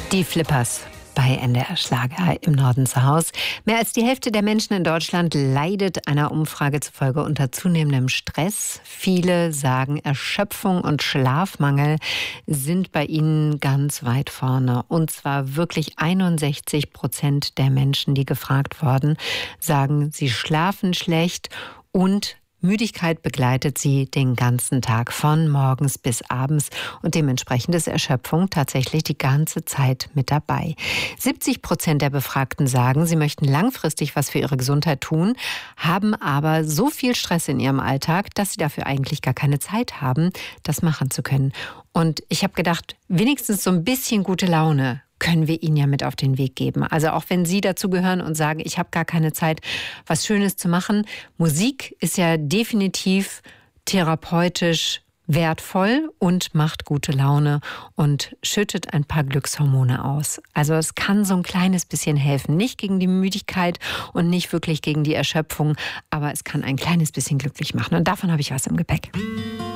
Die Flippers bei NDR Schlager im Norden zu Haus. Mehr als die Hälfte der Menschen in Deutschland leidet einer Umfrage zufolge unter zunehmendem Stress. Viele sagen, Erschöpfung und Schlafmangel sind bei ihnen ganz weit vorne. Und zwar wirklich 61% der Menschen, die gefragt wurden, sagen, sie schlafen schlecht und Müdigkeit begleitet sie den ganzen Tag von morgens bis abends und dementsprechend ist Erschöpfung tatsächlich die ganze Zeit mit dabei. 70% der Befragten sagen, sie möchten langfristig was für ihre Gesundheit tun, haben aber so viel Stress in ihrem Alltag, dass sie dafür eigentlich gar keine Zeit haben, das machen zu können. Und ich habe gedacht, wenigstens so ein bisschen gute Laune können wir Ihnen ja mit auf den Weg geben. Also auch wenn Sie dazu gehören und sagen, ich habe gar keine Zeit, was Schönes zu machen. Musik ist ja definitiv therapeutisch wertvoll und macht gute Laune und schüttet ein paar Glückshormone aus. Also es kann so ein kleines bisschen helfen. Nicht gegen die Müdigkeit und nicht wirklich gegen die Erschöpfung, aber es kann ein kleines bisschen glücklich machen. Und davon habe ich was im Gepäck.